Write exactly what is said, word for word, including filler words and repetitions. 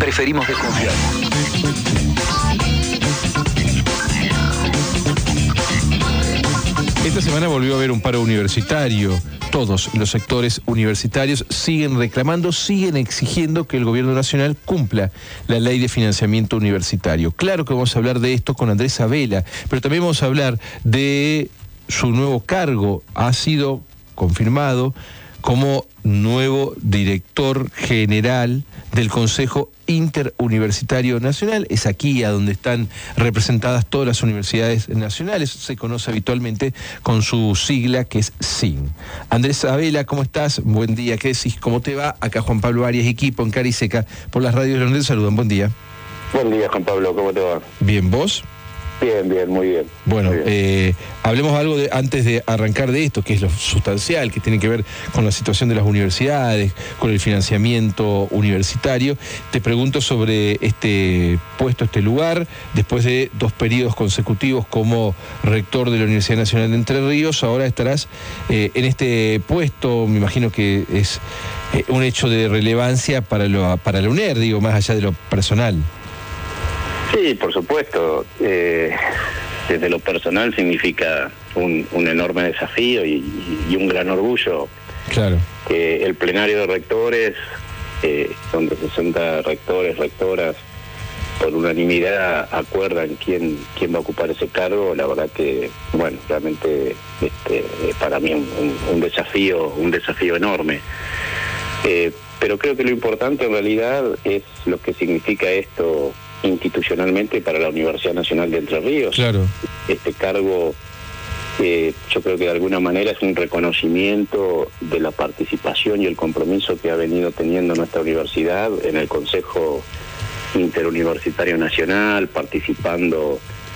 preferimos desconfiar. Esta semana volvió a haber un paro universitario. Todos los sectores universitarios siguen reclamando, siguen exigiendo que el gobierno nacional cumpla la ley de financiamiento universitario. Claro que vamos a hablar de esto con Andrés Sabela, pero también vamos a hablar de su nuevo cargo. Ha sido confirmado como nuevo director general del Consejo Interuniversitario Nacional. Es aquí a donde están representadas todas las universidades nacionales. Se conoce habitualmente con su sigla, que es S I N. Andrés Sabela, ¿cómo estás? Buen día. ¿Qué decís? ¿Cómo te va? Acá Juan Pablo Arias, equipo en Cara y Seca, por las radios de Londres. Saludan. Buen día. Buen día, Juan Pablo. ¿Cómo te va? Bien, ¿vos? Bien, bien, muy bien. Bueno, muy bien. Eh, hablemos algo de, antes de arrancar de esto, que es lo sustancial, que tiene que ver con la situación de las universidades, con el financiamiento universitario. Te pregunto sobre este puesto, este lugar, después de dos periodos consecutivos como rector de la Universidad Nacional de Entre Ríos, ahora estarás eh, en este puesto. Me imagino que es eh, un hecho de relevancia para, lo, para la UNER, digo, más allá de lo personal. Sí, por supuesto. Eh, desde lo personal significa un, un enorme desafío y, y un gran orgullo. Claro. Que el plenario de rectores, eh, donde sesenta rectores, rectoras, por unanimidad acuerdan quién quién va a ocupar ese cargo. La verdad que, bueno, realmente este, para mí un, un, un desafío, un desafío enorme. Eh, pero creo que lo importante en realidad es lo que significa esto institucionalmente para la Universidad Nacional de Entre Ríos. Claro. Este cargo, eh, yo creo que de alguna manera es un reconocimiento de la participación y el compromiso que ha venido teniendo nuestra universidad en el Consejo Interuniversitario Nacional, participando